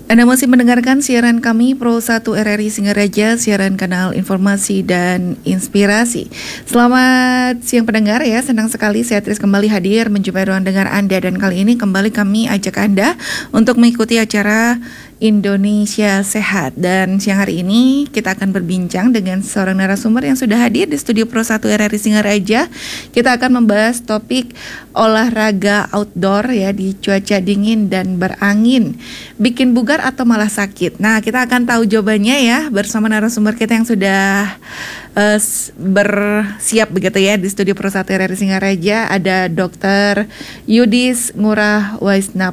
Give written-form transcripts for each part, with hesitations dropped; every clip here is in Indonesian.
Anda masih mendengarkan siaran kami Pro 1 RRI Singaraja, siaran kanal informasi dan inspirasi. Selamat siang pendengar ya, senang sekali saya Tris kembali hadir menjumpai ruang dengar Anda. Dan kali ini kembali kami ajak Anda untuk mengikuti acara Indonesia Sehat. Dan siang hari ini kita akan berbincang dengan seorang narasumber yang sudah hadir di studio Pro 1 RRI Singaraja. Kita akan membahas topik olahraga outdoor ya di cuaca dingin dan berangin, bikin bugar atau malah sakit. Nah, kita akan tahu jawabannya ya bersama narasumber kita yang sudah bersiap begitu ya di studio Pro 1 RRI Singaraja. Ada Dr. Yudis Ngurah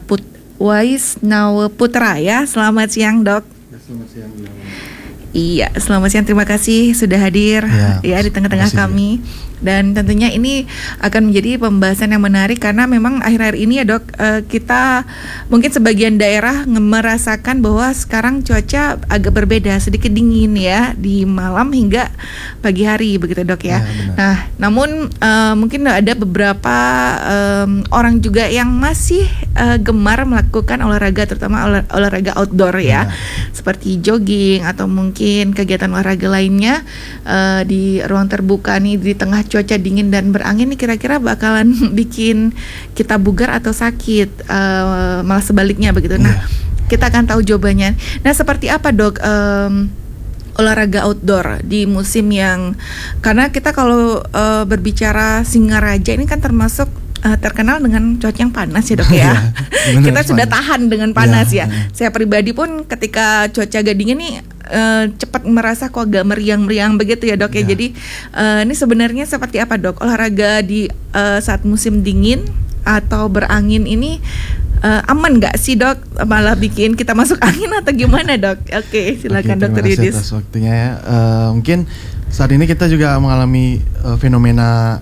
Waisnaweputra ya. Selamat siang, Dok. Selamat siang. Iya, selamat siang. Terima kasih sudah hadir ya di tengah-tengah kami. Dan tentunya ini akan menjadi pembahasan yang menarik karena memang akhir-akhir ini ya Dok, kita mungkin sebagian daerah merasakan bahwa sekarang cuaca agak berbeda, sedikit dingin ya di malam hingga pagi hari begitu Dok ya. Nah, namun mungkin ada beberapa orang juga yang masih gemar melakukan olahraga, terutama olahraga outdoor ya, seperti jogging atau mungkin kegiatan olahraga lainnya di ruang terbuka nih di tengah cuaca dingin dan berangin nih, kira-kira bakalan bikin kita bugar atau sakit, malah sebaliknya begitu. Nah, kita akan tahu jawabannya. Nah, seperti apa Dok olahraga outdoor di musim yang, karena kita kalau berbicara Singaraja ini kan termasuk terkenal dengan cuaca yang panas ya Dok ya. Kita sudah tahan dengan panas ya. Saya pribadi pun ketika cuaca agak dingin nih cepat merasa kok agak meriang-meriang begitu ya Dok ya. Jadi ini sebenarnya seperti apa Dok olahraga di saat musim dingin atau berangin ini, aman nggak sih Dok? Malah bikin kita masuk angin atau gimana Dok? Oke, silakan Dokter Yudis. Terima kasih atas waktunya ya. Mungkin saat ini kita juga mengalami fenomena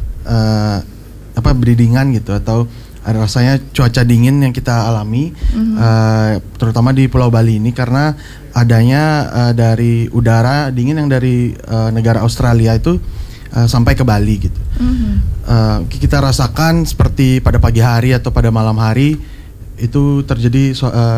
berdingan gitu, atau ada rasanya cuaca dingin yang kita alami, terutama di Pulau Bali ini karena adanya dari udara dingin yang dari negara Australia itu sampai ke Bali gitu. Kita rasakan seperti pada pagi hari atau pada malam hari itu terjadi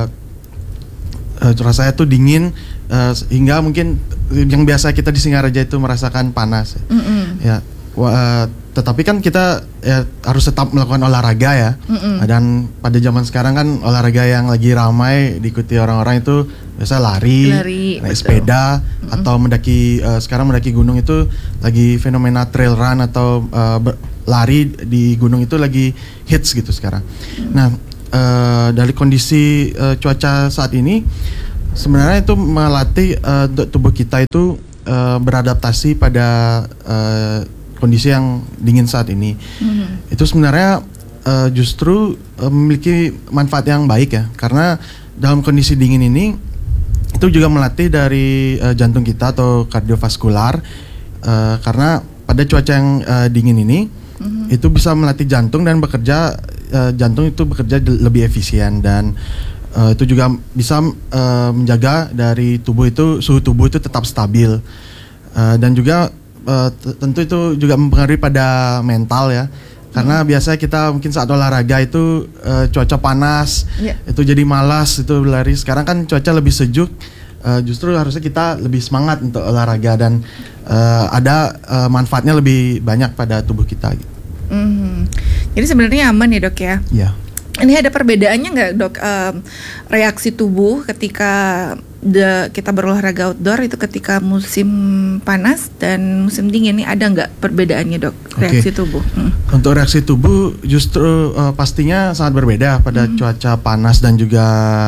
rasanya tuh dingin, hingga mungkin yang biasa kita di Singaraja itu merasakan panas ya. Tetapi kan kita harus tetap melakukan olahraga ya. Dan pada zaman sekarang kan olahraga yang lagi ramai diikuti orang-orang itu biasa lari naik sepeda, atau mendaki, sekarang mendaki gunung itu lagi fenomena trail run atau lari di gunung itu lagi hits gitu sekarang. Nah, dari kondisi cuaca saat ini sebenarnya itu melatih tubuh kita itu beradaptasi pada kondisi yang dingin saat ini. Itu sebenarnya justru memiliki manfaat yang baik ya, karena dalam kondisi dingin ini itu juga melatih dari jantung kita atau kardiovaskular, karena pada cuaca yang dingin ini itu bisa melatih jantung dan jantung itu bekerja lebih efisien, dan itu juga bisa menjaga dari suhu tubuh itu tetap stabil, dan juga tentu itu juga mempengaruhi pada mental ya, karena biasanya kita mungkin saat olahraga itu cuaca panas, itu jadi malas itu berlari. Sekarang kan cuaca lebih sejuk, justru harusnya kita lebih semangat untuk olahraga, dan ada manfaatnya lebih banyak pada tubuh kita gitu. Jadi sebenarnya aman ya Dok ya? Iya. Ini ada perbedaannya nggak Dok, reaksi tubuh ketika kita berolahraga outdoor itu ketika musim panas dan musim dingin, ini ada nggak perbedaannya Dok, reaksi tubuh? Untuk reaksi tubuh justru pastinya sangat berbeda pada cuaca panas dan juga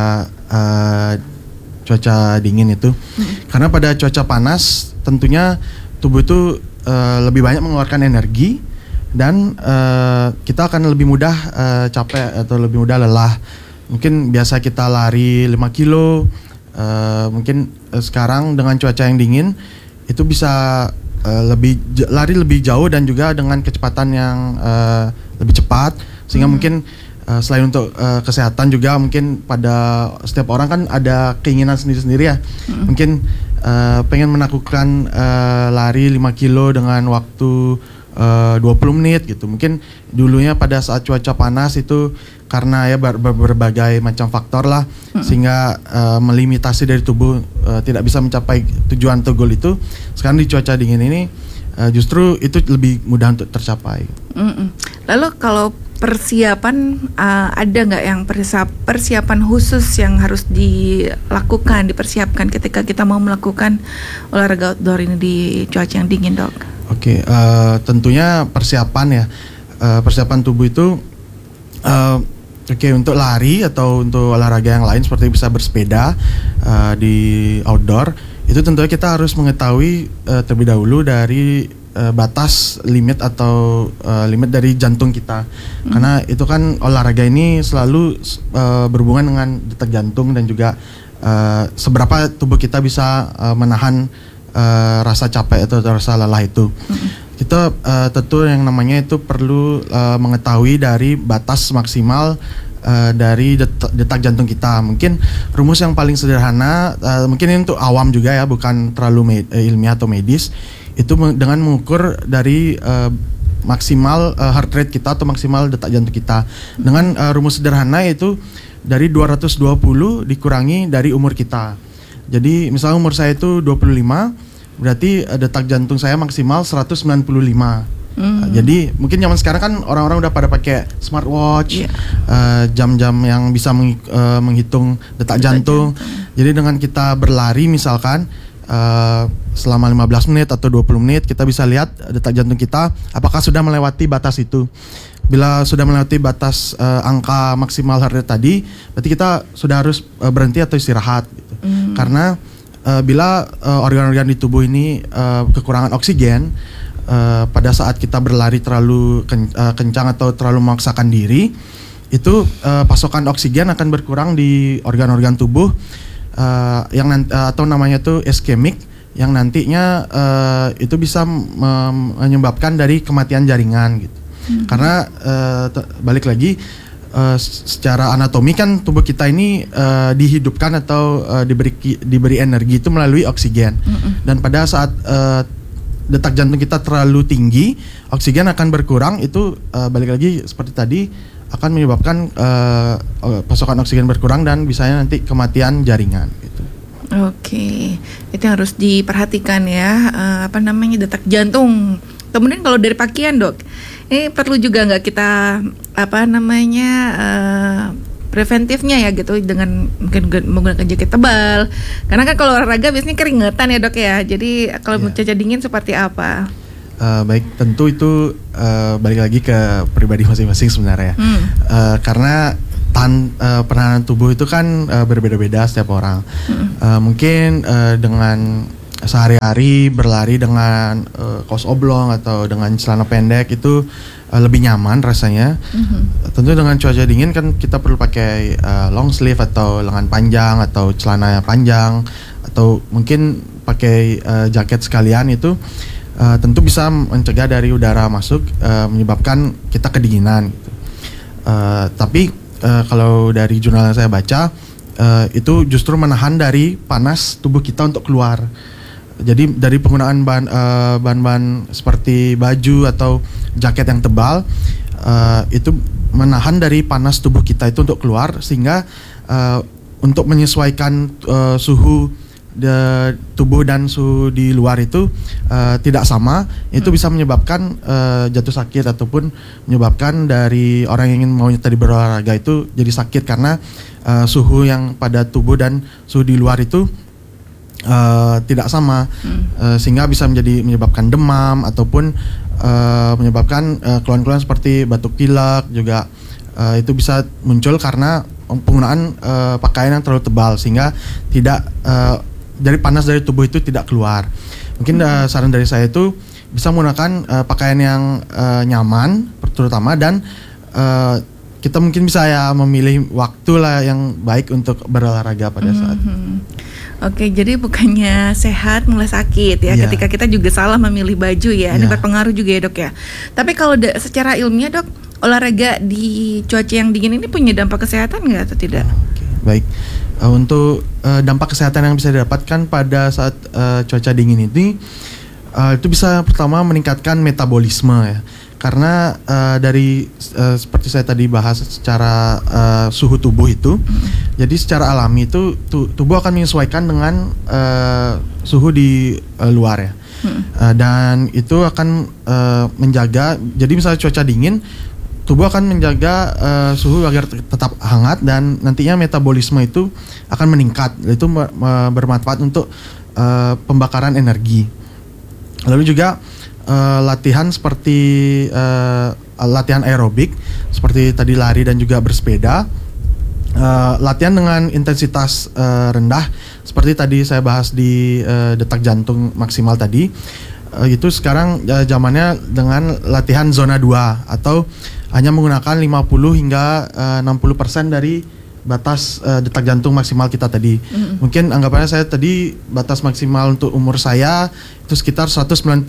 cuaca dingin itu. Karena pada cuaca panas tentunya tubuh itu lebih banyak mengeluarkan energi, dan kita akan lebih mudah capek atau lebih mudah lelah. Mungkin biasa kita lari 5 kilo, mungkin sekarang dengan cuaca yang dingin itu bisa lari lebih jauh dan juga dengan kecepatan yang lebih cepat, sehingga mungkin selain untuk kesehatan juga mungkin pada setiap orang kan ada keinginan sendiri-sendiri ya. Mungkin pengen melakukan lari 5 kilo dengan waktu 20 menit gitu. Mungkin dulunya pada saat cuaca panas itu karena ya berbagai macam faktor lah sehingga melimitasi dari tubuh tidak bisa mencapai tujuan atau goal itu. Sekarang di cuaca dingin ini justru itu lebih mudah untuk tercapai. Lalu kalau persiapan ada nggak yang persiapan khusus yang harus dipersiapkan ketika kita mau melakukan olahraga outdoor ini di cuaca yang dingin, Dok? Oke, tentunya persiapan ya, persiapan tubuh itu untuk lari atau untuk olahraga yang lain seperti bisa bersepeda di outdoor, itu tentunya kita harus mengetahui terlebih dahulu dari batas limit atau limit dari jantung kita, karena itu kan olahraga ini selalu berhubungan dengan detak jantung dan juga seberapa tubuh kita bisa menahan rasa capek atau rasa lelah itu. Kita tentu yang namanya itu perlu mengetahui dari batas maksimal dari detak jantung kita. Mungkin rumus yang paling sederhana, mungkin ini untuk awam juga ya, bukan terlalu ilmiah atau medis. Itu dengan mengukur dari maksimal heart rate kita atau maksimal detak jantung kita. Dengan rumus sederhana itu dari 220 dikurangi dari umur kita. Jadi misalnya umur saya itu 25, berarti detak jantung saya maksimal 195. Jadi mungkin zaman sekarang kan orang-orang udah pada pakai smartwatch, jam-jam yang bisa menghitung detak jantung. Jadi dengan kita berlari misalkan selama 15 menit atau 20 menit, kita bisa lihat detak jantung kita apakah sudah melewati batas itu. Bila sudah melewati batas angka maksimal heart rate tadi, berarti kita sudah harus berhenti atau istirahat gitu. Karena bila organ-organ di tubuh ini kekurangan oksigen, pada saat kita berlari terlalu kencang atau terlalu memaksakan diri, itu pasokan oksigen akan berkurang di organ-organ tubuh yang atau namanya itu iskemik, yang nantinya itu bisa menyebabkan dari kematian jaringan gitu. Karena balik lagi, secara anatomi kan tubuh kita ini dihidupkan atau diberi energi itu melalui oksigen. Dan pada saat detak jantung kita terlalu tinggi, oksigen akan berkurang. Itu balik lagi seperti tadi, akan menyebabkan pasokan oksigen berkurang dan bisanya nanti kematian jaringan gitu. Oke, itu harus diperhatikan ya, detak jantung. Kemudian kalau dari pakaian, Dok, ini perlu juga nggak kita preventifnya ya gitu, dengan mungkin menggunakan jaket tebal, karena kan kalau olahraga biasanya keringetan ya, Dok ya. Jadi kalau cuaca dingin seperti apa? Baik, tentu itu balik lagi ke pribadi masing-masing sebenarnya. Karena penanganan tubuh itu kan berbeda-beda setiap orang. Mungkin dengan sehari-hari berlari dengan kaos oblong atau dengan celana pendek itu lebih nyaman rasanya. Tentu dengan cuaca dingin kan kita perlu pakai long sleeve atau lengan panjang atau celana panjang, atau mungkin pakai jaket sekalian. Itu tentu bisa mencegah dari udara masuk, menyebabkan kita kedinginan gitu. Tapi kalau dari jurnal yang saya baca, itu justru menahan dari panas tubuh kita untuk keluar. Jadi dari penggunaan bahan-bahan seperti baju atau jaket yang tebal, itu menahan dari panas tubuh kita itu untuk keluar, sehingga untuk menyesuaikan suhu tubuh dan suhu di luar itu tidak sama. Itu bisa menyebabkan jatuh sakit ataupun menyebabkan dari orang yang ingin mau tadi berolahraga itu jadi sakit, karena suhu yang pada tubuh dan suhu di luar itu tidak sama, sehingga bisa menyebabkan demam ataupun menyebabkan keluhan-keluhan seperti batuk pilek juga. Itu bisa muncul karena penggunaan pakaian yang terlalu tebal, sehingga tidak dari panas dari tubuh itu tidak keluar. Mungkin saran dari saya itu bisa menggunakan pakaian yang nyaman terutama, dan kita mungkin bisa ya memilih waktu lah yang baik untuk berolahraga pada saat. Oke, jadi bukannya sehat mulai sakit ya, ketika kita juga salah memilih baju ya. Ini berpengaruh juga ya, Dok ya. Tapi kalau secara ilmiah, Dok, olahraga di cuaca yang dingin ini punya dampak kesehatan nggak atau tidak? Baik, untuk dampak kesehatan yang bisa didapatkan pada saat cuaca dingin ini, Itu bisa pertama meningkatkan metabolisme ya. Karena dari seperti saya tadi bahas secara suhu tubuh itu, jadi secara alami itu tubuh akan menyesuaikan dengan suhu di luar ya, dan itu akan menjaga. Jadi misalnya cuaca dingin, tubuh akan menjaga suhu agar tetap hangat dan nantinya metabolisme itu akan meningkat. Itu bermanfaat untuk pembakaran energi. Lalu juga latihan seperti latihan aerobik seperti tadi lari dan juga bersepeda, latihan dengan intensitas rendah seperti tadi saya bahas di detak jantung maksimal tadi, itu sekarang zamannya dengan latihan zona 2 atau hanya menggunakan 50 hingga 60% dari batas detak jantung maksimal kita tadi. Mungkin anggapannya saya tadi batas maksimal untuk umur saya itu sekitar 195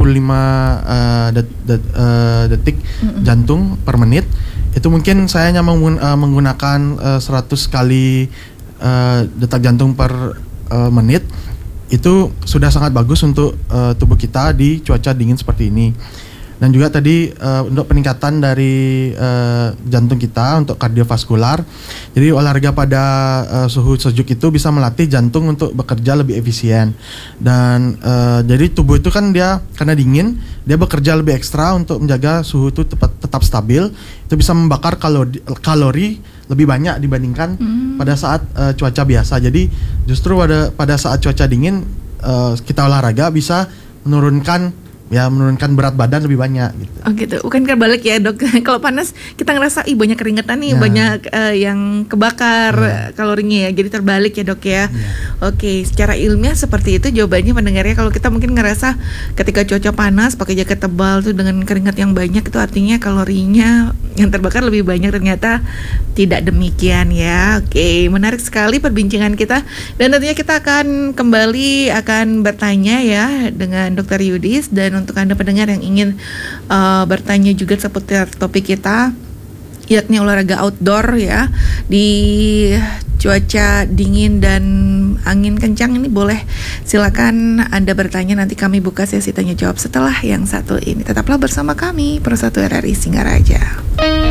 detik jantung per menit. Itu mungkin saya hanya menggunakan 100 kali detak jantung per menit. Itu sudah sangat bagus untuk tubuh kita di cuaca dingin seperti ini. Dan juga tadi untuk peningkatan dari jantung kita untuk kardiovaskular. Jadi olahraga pada suhu sejuk itu bisa melatih jantung untuk bekerja lebih efisien. Dan jadi tubuh itu kan dia karena dingin, dia bekerja lebih ekstra untuk menjaga suhu itu tetap stabil. Itu bisa membakar kalori lebih banyak dibandingkan pada saat cuaca biasa. Jadi justru pada saat cuaca dingin kita olahraga bisa menurunkan berat badan lebih banyak gitu. Oh gitu, bukan kebalik ya dok. Kalau panas kita ngerasa banyak keringetan nih, banyak yang kebakar kalorinya ya. Jadi terbalik ya dok ya. Oke, secara ilmiah seperti itu jawabannya pendengarnya. Kalau kita mungkin ngerasa ketika cuaca panas pakai jaket tebal tuh dengan keringat yang banyak, itu artinya kalorinya yang terbakar lebih banyak. Ternyata tidak demikian ya. Oke, menarik sekali perbincangan kita. Dan tentunya kita akan kembali bertanya ya dengan Dr. Yudis. Dan untuk Anda pendengar yang ingin bertanya juga seputar topik kita, yakni olahraga outdoor ya di cuaca dingin dan angin kencang ini, boleh silakan Anda bertanya. Nanti kami buka sesi tanya jawab setelah yang satu ini. Tetaplah bersama kami Pro 1 RRI Singaraja.